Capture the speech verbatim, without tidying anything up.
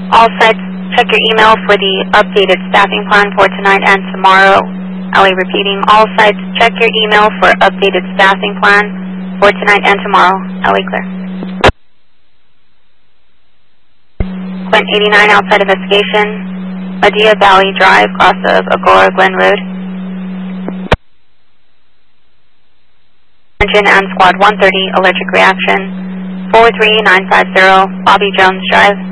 All sites, check your email for the updated staffing plan for tonight and tomorrow. L A repeating, all sites, check your email for updated staffing plan for tonight and tomorrow. L A clear. Quint eighty-nine outside investigation, Medea Valley Drive, cross of Agora Glen Road. Engine and Squad one thirty, allergic reaction, four three nine five zero, Bobby Jones Drive.